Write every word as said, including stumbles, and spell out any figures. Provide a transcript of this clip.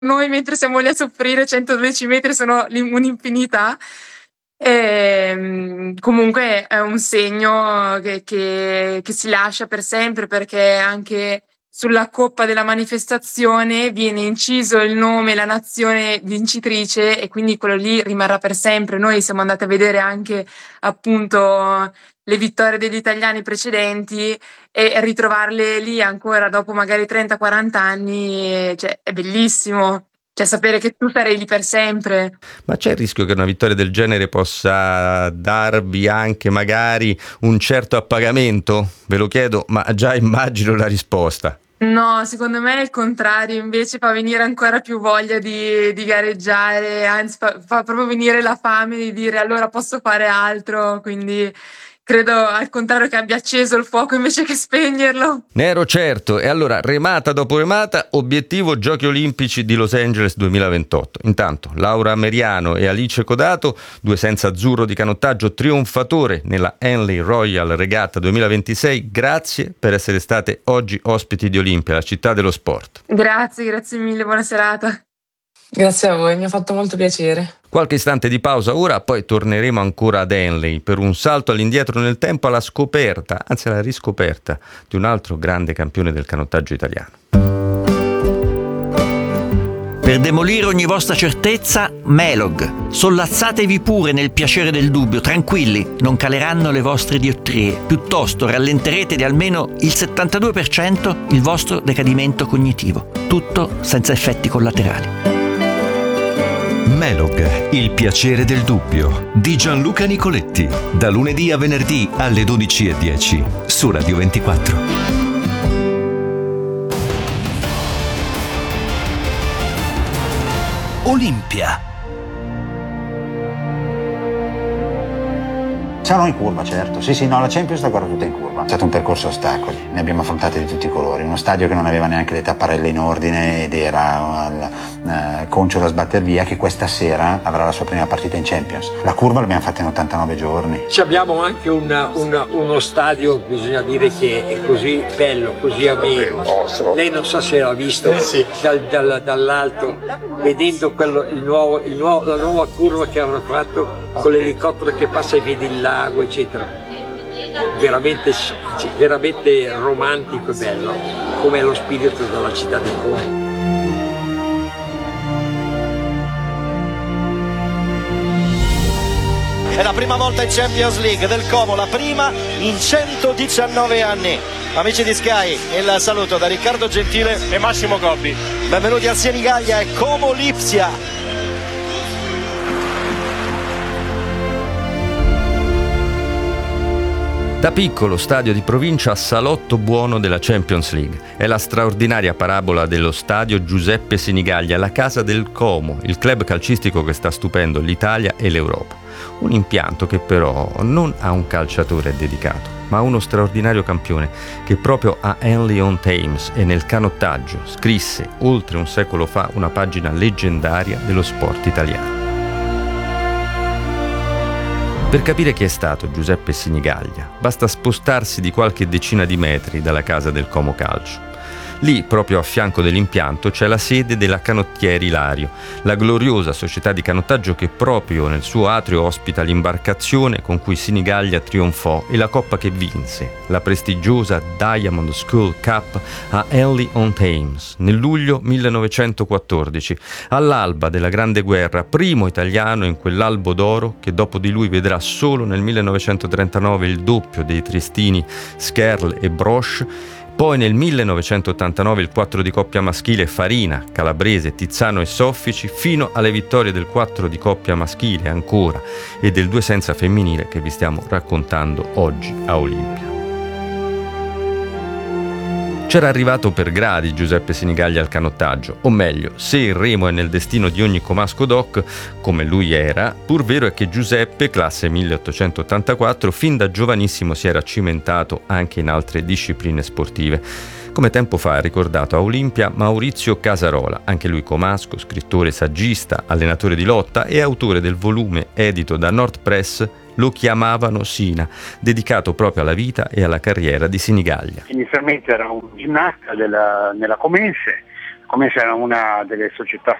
noi mentre siamo lì a soffrire, centododici metri sono un'infinità. E, comunque è un segno che, che, che si lascia per sempre, perché anche sulla coppa della manifestazione viene inciso il nome, la nazione vincitrice, e quindi quello lì rimarrà per sempre. Noi siamo andati a vedere anche appunto le vittorie degli italiani precedenti, e ritrovarle lì ancora dopo magari trenta quaranta anni, cioè, è bellissimo. Cioè, sapere che tu sarei lì per sempre. Ma c'è il rischio che una vittoria del genere possa darvi anche magari un certo appagamento? Ve lo chiedo, ma già immagino la risposta. No, secondo me è il contrario, invece fa venire ancora più voglia di, di gareggiare, anzi fa, fa proprio venire la fame di dire allora posso fare altro, quindi credo al contrario che abbia acceso il fuoco invece che spegnerlo. Ne ero certo. E allora, remata dopo remata, obiettivo Giochi Olimpici di Los Angeles duemilaventotto. Intanto Laura Meriano e Alice Codato, due senza azzurro di canottaggio, trionfatore nella Henley Royal Regatta duemilaventisei, grazie per essere state oggi ospiti di Olimpia, la città dello sport. Grazie, grazie mille, buona serata. Grazie a voi, mi ha fatto molto piacere. Qualche istante di pausa ora, poi torneremo ancora ad Henley per un salto all'indietro nel tempo, alla scoperta, anzi alla riscoperta, di un altro grande campione del canottaggio italiano. Per demolire ogni vostra certezza, Melog. Sollazzatevi pure nel piacere del dubbio, tranquilli, non caleranno le vostre diottrie, piuttosto rallenterete di almeno il settantadue per cento il vostro decadimento cognitivo, tutto senza effetti collaterali. Melog, il piacere del dubbio, di Gianluca Nicoletti, da lunedì a venerdì alle dodici e dieci su Radio ventiquattro. Olimpia. Sarò in curva, certo. Sì, sì, no, la Champions la guardo tutta in curva. È stato un percorso a ostacoli, ne abbiamo affrontati di tutti i colori. Uno stadio che non aveva neanche le tapparelle in ordine ed era al eh, concio da sbatter via, che questa sera avrà la sua prima partita in Champions. La curva l'abbiamo fatta in ottantanove giorni. Ci abbiamo anche una, una, uno stadio, bisogna dire, che è così bello, così ameno. Lei non so se l'ha visto sì. dal, dal, dall'alto, vedendo quello, il nuovo, il nuovo, la nuova curva che hanno fatto con l'elicottero che passa e vedi il lago, eccetera. Veramente, veramente romantico e bello, come è lo spirito della città del Como. È la prima volta in Champions League del Como, la prima in centodiciannove anni. Amici di Sky, il saluto da Riccardo Gentile e Massimo Gobbi. Benvenuti a Senigallia e Como Lipsia. Da piccolo stadio di provincia a salotto buono della Champions League. È la straordinaria parabola dello stadio Giuseppe Senigallia, la casa del Como, il club calcistico che sta stupendo l'Italia e l'Europa. Un impianto che però non ha un calciatore dedicato, ma ha uno straordinario campione che proprio a Henley-on-Thames e nel canottaggio scrisse oltre un secolo fa una pagina leggendaria dello sport italiano. Per capire chi è stato Giuseppe Senigallia, basta spostarsi di qualche decina di metri dalla casa del Como Calcio. Lì, proprio a fianco dell'impianto, c'è la sede della Canottieri Ilario, la gloriosa società di canottaggio che proprio nel suo atrio ospita l'imbarcazione con cui Senigallia trionfò e la coppa che vinse, la prestigiosa Diamond School Cup a Henley-on-Thames, nel luglio millenovecentoquattordici, all'alba della Grande Guerra, primo italiano in quell'albo d'oro che dopo di lui vedrà solo nel millenovecentotrentanove il doppio dei triestini Scherl e Broche. Poi nel millenovecentottantanove il quattro di coppia maschile Farina, Calabrese, Tizzano e Soffici, fino alle vittorie del quattro di coppia maschile ancora e del due senza femminile che vi stiamo raccontando oggi a Olimpia. C'era arrivato per gradi Giuseppe Senigallia al canottaggio, o meglio, se il remo è nel destino di ogni comasco doc, come lui era, pur vero è che Giuseppe, classe milleottocentottantaquattro, fin da giovanissimo si era cimentato anche in altre discipline sportive. Come tempo fa ha ricordato a Olimpia Maurizio Casarola, anche lui comasco, scrittore, saggista, allenatore di lotta e autore del volume edito da Nord Press Lo chiamavano Sina, dedicato proprio alla vita e alla carriera di Senigallia. Inizialmente era un ginnasta della, nella Comense, come se era una delle società